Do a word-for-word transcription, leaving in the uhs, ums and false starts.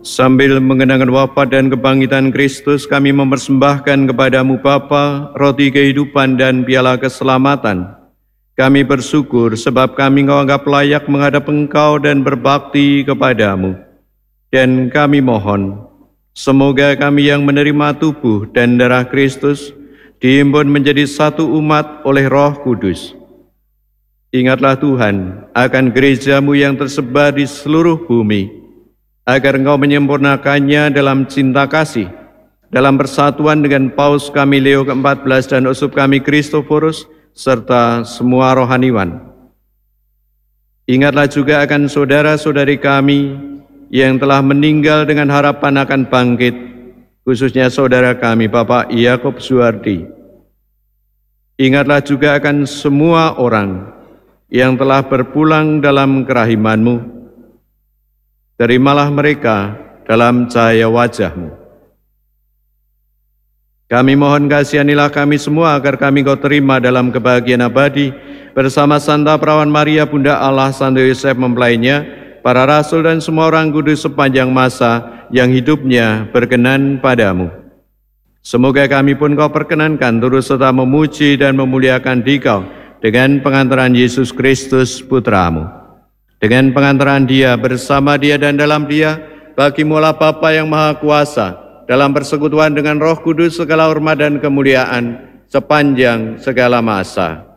Sambil mengenangkan wafat dan kebangkitan Kristus, kami mempersembahkan kepadamu Bapa, roti kehidupan dan piala keselamatan. Kami bersyukur sebab kami Engkau anggap layak menghadap Engkau dan berbakti kepadamu. Dan kami mohon, semoga kami yang menerima tubuh dan darah Kristus dihimpun menjadi satu umat oleh Roh Kudus. Ingatlah Tuhan akan gereja-Mu yang tersebar di seluruh bumi, agar Engkau menyempurnakannya dalam cinta kasih, dalam persatuan dengan Paus kami Leo keempat belas dan Uskup kami Kristoforus, serta semua rohaniwan. Ingatlah juga akan saudara-saudari kami yang telah meninggal dengan harapan akan bangkit, khususnya saudara kami Bapak Yakob Suwardi. Ingatlah juga akan semua orang yang telah berpulang dalam kerahiman-Mu. Terimalah mereka dalam cahaya wajah-Mu. Kami mohon kasihanilah kami semua agar kami Kau terima dalam kebahagiaan abadi bersama Santa Perawan Maria Bunda Allah, Santo Yosef mempelainya, para rasul dan semua orang kudus sepanjang masa yang hidupnya berkenan padamu. Semoga kami pun Kau perkenankan turut serta memuji dan memuliakan Dikau dengan pengantaran Yesus Kristus Putra-Mu. Dengan pengantaran Dia, bersama Dia dan dalam Dia, bagi-Mu lah Bapa yang Maha Kuasa, dalam persekutuan dengan Roh Kudus segala hormat dan kemuliaan sepanjang segala masa.